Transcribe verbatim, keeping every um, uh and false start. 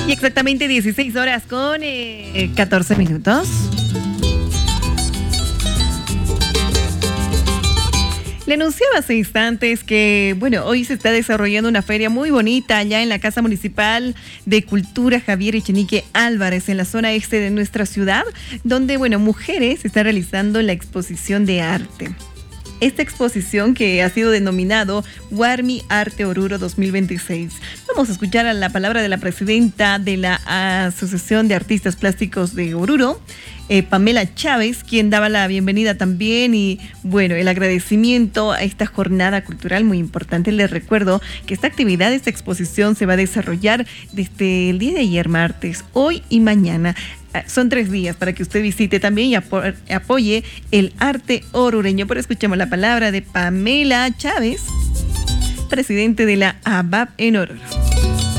Y exactamente dieciséis horas con eh, catorce minutos. Le anunciaba hace instantes que, bueno, hoy se está desarrollando una feria muy bonita allá en la Casa Municipal de Cultura Javier Echenique Álvarez, en la zona este de nuestra ciudad, donde, bueno, mujeres están realizando la exposición de arte. Esta exposición que ha sido denominado Guarmi Arte Oruro dos mil veintiséis. Vamos a escuchar a la palabra de la presidenta de la Asociación de Artistas Plásticos de Oruro, eh, Pamela Chávez, quien daba la bienvenida también y, bueno, el agradecimiento a esta jornada cultural muy importante. Les recuerdo que esta actividad, esta exposición se va a desarrollar desde el día de ayer, martes, hoy y mañana. Son tres días para que usted visite también y apo apoye el arte orureño. Pero escuchemos la palabra de Pamela Chávez, presidente de la A B A P en Oruro.